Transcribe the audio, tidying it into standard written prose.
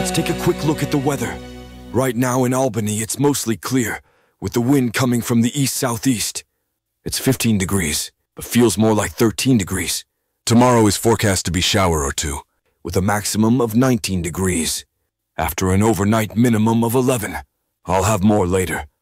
Let's take a quick look at the weather. Right now in Albany, it's mostly clear, with the wind coming from the east-southeast. It's 15 degrees, but feels more like 13 degrees. Tomorrow is forecast to be shower or two, with a maximum of 19 degrees. After an overnight minimum of 11. I'll have more later.